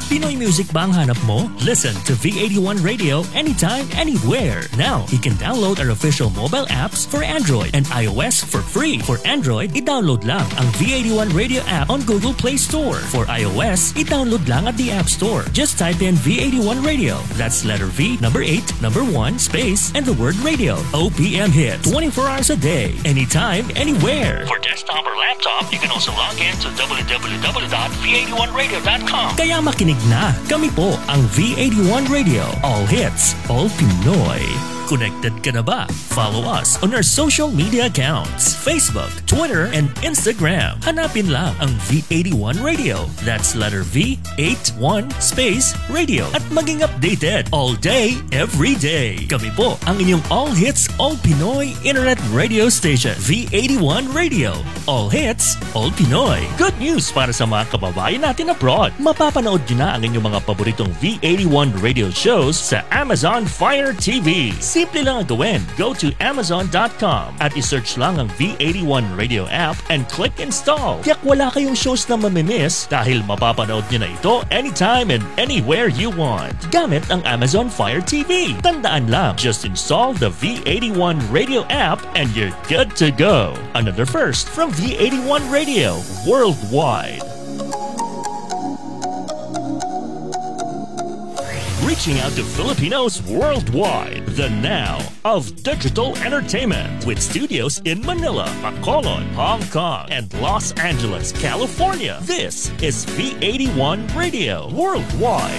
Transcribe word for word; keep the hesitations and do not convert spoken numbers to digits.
Pinoy music ba ang hanap mo? Listen to V eighty-one Radio anytime, anywhere. Now, you can download our official mobile apps for Android and iOS for free. For Android, i-download lang ang V eighty-one Radio app on Google Play Store. For iOS, i-download lang at the App Store. Just type in V eighty-one Radio. That's letter V, number eight, number one, space, and the word radio. O P M hits twenty-four hours a day, anytime, anywhere. For desktop or laptop, you can also log in to w w w dot v eighty-one radio dot com. Kaya makinig na, kami po ang V eighty-one Radio. All hits, all Pinoy. Connected ka na ba? Follow us on our social media accounts, Facebook, Twitter, and Instagram. Hanapin lang ang V eighty-one Radio. That's letter V, eighty-one, space, radio. At maging updated all day, every day. Kami po ang inyong all hits, all Pinoy internet radio station. V eighty-one Radio. All hits, all Pinoy. Good news para sa mga kababayan natin abroad. Mapapanood nyo na ang inyong mga paboritong V eighty-one Radio shows sa Amazon Fire T V. Simple lang ang gawin. Go to amazon dot com at isearch lang ang V eighty-one Radio app and click install. Tiyak wala kayong shows na mamimiss dahil mapapanood nyo na ito anytime and anywhere you want. Gamit ang Amazon Fire T V. Tandaan lang, just install the V eighty-one Radio app and you're good to go. Another first from V eighty-one Radio worldwide. Reaching out to Filipinos worldwide, the now of digital entertainment with studios in Manila, Bacolod, Hong Kong, and Los Angeles, California. This is V eighty-one Radio worldwide.